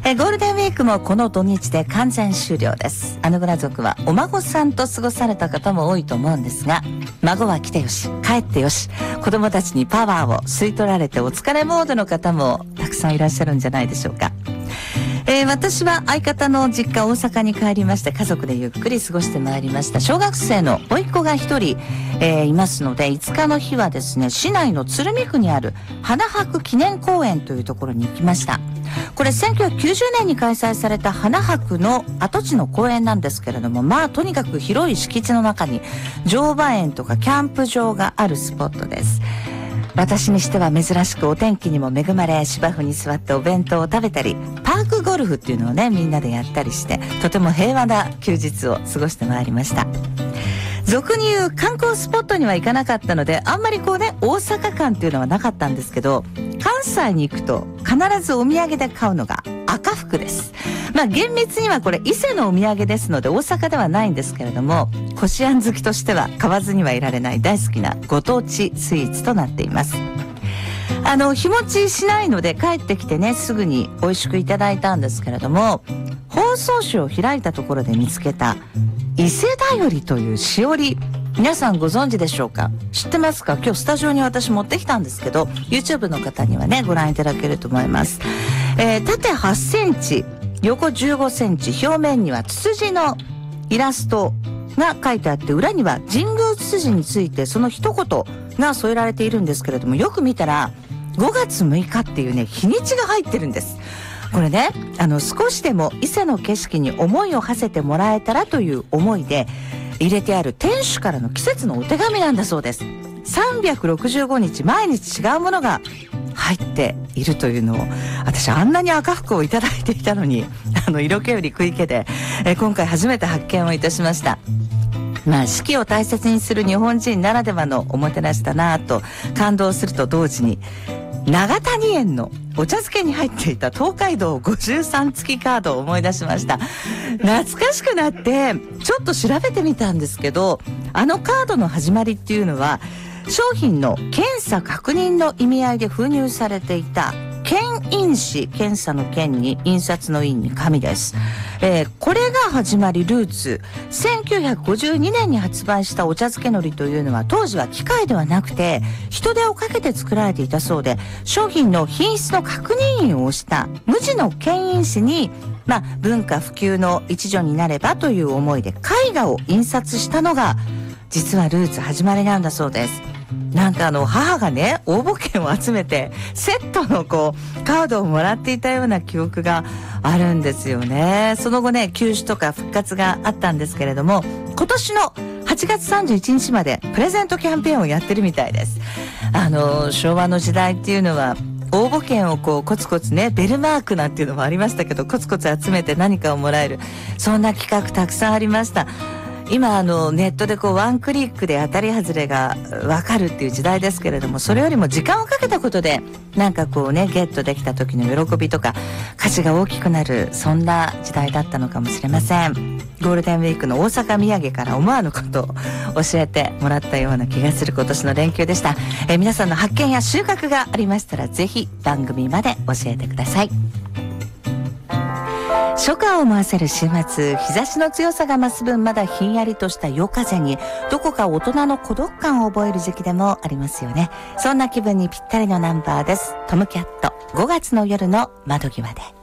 ゴールデンウィークもこの土日で完全終了です。アヌグラ族はお孫さんと過ごされた方も多いと思うんですが、孫は来てよし帰ってよし、子供たちにパワーを吸い取られてお疲れモードの方もたくさんいらっしゃるんじゃないでしょうか。私は相方の実家大阪に帰りまして、家族でゆっくり過ごしてまいりました。小学生の甥っ子が一人、いますので、5日の日はですね、市内の鶴見区にある花博記念公園というところに行きました。これ1990年に開催された花博の跡地の公園なんですけれども、とにかく広い敷地の中に乗馬園とかキャンプ場があるスポットです。私にしては珍しくお天気にも恵まれ、芝生に座ってお弁当を食べたり、パークゴルフっていうのをね、みんなでやったりして、とても平和な休日を過ごしてまいりました。俗に言う観光スポットには行かなかったので、あんまり大阪感っていうのはなかったんですけど、関西に行くと必ずお土産で買うのが赤福です。厳密にはこれ伊勢のお土産ですので大阪ではないんですけれども、こしあん好きとしては買わずにはいられない大好きなご当地スイーツとなっています。日持ちしないので帰ってきてね、すぐに美味しくいただいたんですけれども、包装紙を開いたところで見つけた伊勢だよりというしおり、皆さんご存知でしょうか？知ってますか？今日スタジオに私持ってきたんですけど、 YouTube の方にはねご覧いただけると思います。縦8センチ横15センチ、表面にはツツジのイラストが書いてあって、裏には神宮ツツジについてその一言が添えられているんですけれども、よく見たら5月6日っていうね日にちが入ってるんです。これね、少しでも伊勢の景色に思いを馳せてもらえたらという思いで入れてある天守からの季節のお手紙なんだそうです。365日毎日違うものが入っているというのを、私あんなに赤福をいただいていたのに、色気より食い気で、今回初めて発見をいたしました。四季を大切にする日本人ならではのおもてなしだなと感動すると同時に、長谷園のお茶漬けに入っていた東海道53付きカードを思い出しました。懐かしくなってちょっと調べてみたんですけど、カードの始まりっていうのは商品の検査確認の意味合いで封入されていた検印紙、検査の検に印刷の印に紙です。これが始まりルーツ。1952年に発売したお茶漬け海苔というのは当時は機械ではなくて人手をかけて作られていたそうで、商品の品質の確認印を押した無地の検印紙に文化普及の一助になればという思いで絵画を印刷したのが実はルーツ始まりなんだそうです。母がね応募券を集めてセットのカードをもらっていたような記憶があるんですよね。その後ね休止とか復活があったんですけれども、今年の8月31日までプレゼントキャンペーンをやってるみたいです。昭和の時代っていうのは応募券をコツコツね、ベルマークなんていうのもありましたけど、コツコツ集めて何かをもらえる、そんな企画たくさんありました。今ネットでワンクリックで当たり外れがわかるっていう時代ですけれども、それよりも時間をかけたことでゲットできた時の喜びとか価値が大きくなる、そんな時代だったのかもしれません。ゴールデンウィークの大阪土産から思わぬことを教えてもらったような気がする今年の連休でした。皆さんの発見や収穫がありましたらぜひ番組まで教えてください。初夏を思わせる週末、日差しの強さが増す分まだひんやりとした夜風にどこか大人の孤独感を覚える時期でもありますよね。そんな気分にぴったりのナンバーです。トムキャット、5月の夜の窓際で。